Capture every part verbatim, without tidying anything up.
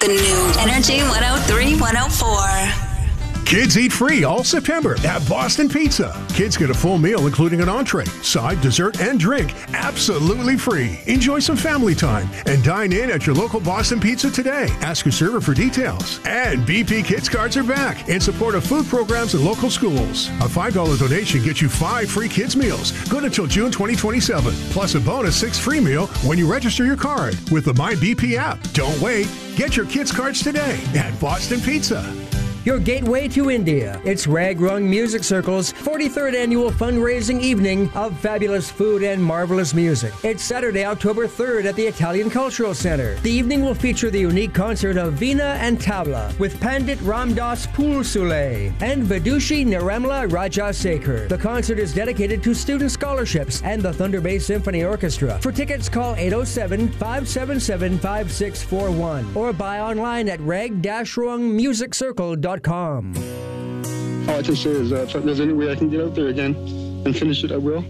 The new Energy one oh three one oh four. Kids eat free all September at Boston Pizza. Kids get a full meal including an entree, side, dessert, and drink absolutely free. Enjoy some family time and dine in at your local Boston Pizza today. Ask your server for details. And B P Kids Cards are back in support of food programs in local schools. A five dollar donation gets you five free kids meals, good until June twenty twenty-seven, plus a bonus six free meal when you register your card with the My B P app. Don't wait. Get your kids cards today at Boston Pizza. Your gateway to India. It's Rag Rung Music Circle's forty-third annual fundraising evening of fabulous food and marvelous music. It's Saturday, October third at the Italian Cultural Center. The evening will feature the unique concert of Veena and Tabla with Pandit Ramdas Pulsule and Vidushi Nirmala Rajasekhar. The concert is dedicated to student scholarships and the Thunder Bay Symphony Orchestra. For tickets, call eight oh seven, five seven seven, five six four one or buy online at rag dash rung music circle dot com. All I can say is uh, if there's any way I can get out there again and finish it, I will.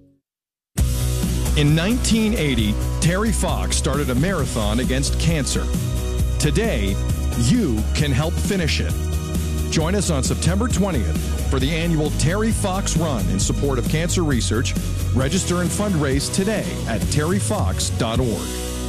In nineteen eighty, Terry Fox started a marathon against cancer. Today, you can help finish it. Join us on September twentieth for the annual Terry Fox Run in support of cancer research. Register and fundraise today at terry fox dot org.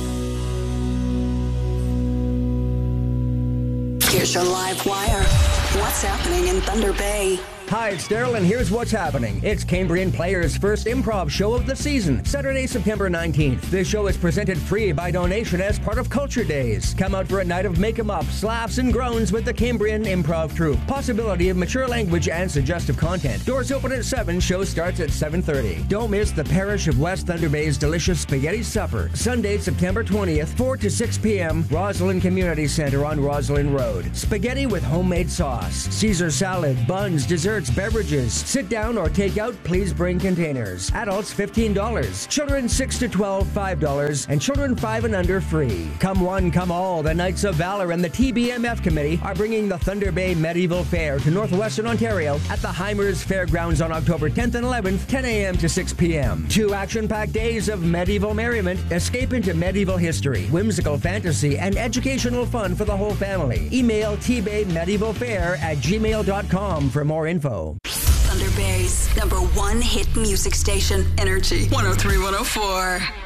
Here's your live wire. What's happening in Thunder Bay? Hi, it's Daryl, and here's what's happening. It's Cambrian Players' first improv show of the season, Saturday, September nineteenth. This show is presented free by donation as part of Culture Days. Come out for a night of make-em-ups, laughs, and groans with the Cambrian Improv Troupe. Possibility of mature language and suggestive content. Doors open at seven, show starts at seven thirty. Don't miss the Parish of West Thunder Bay's delicious spaghetti supper. Sunday, September twentieth, four to six p.m., Roslyn Community Center on Roslyn Road. Spaghetti with homemade sauce, Caesar salad, buns, desserts, beverages. Sit down or take out, please bring containers. Adults fifteen dollars. Children six to twelve, five dollars. And children five and under free. Come one, come all. The Knights of Valor and the T B M F Committee are bringing the Thunder Bay Medieval Fair to Northwestern Ontario at the Heimers Fairgrounds on October tenth and eleventh, ten a.m. to six p.m. Two action-packed days of medieval merriment. Escape into medieval history, whimsical fantasy, and educational fun for the whole family. Email t bay medieval fair at gmail dot com for more info. Thunder Bay's number one hit music station, Energy one oh three one oh four.